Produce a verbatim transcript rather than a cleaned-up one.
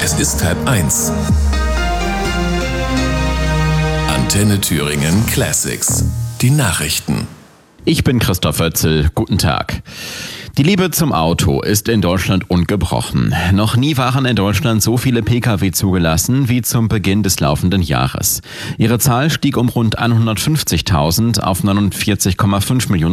Es ist halb eins. Antenne Thüringen Classics. Die Nachrichten. Ich bin Christoph Oetzel. Guten Tag. Die Liebe zum Auto ist in Deutschland ungebrochen. Noch nie waren in Deutschland so viele Pkw zugelassen wie zum Beginn des laufenden Jahres. Ihre Zahl stieg um rund hundertfünfzigtausend auf neunundvierzig Komma fünf Millionen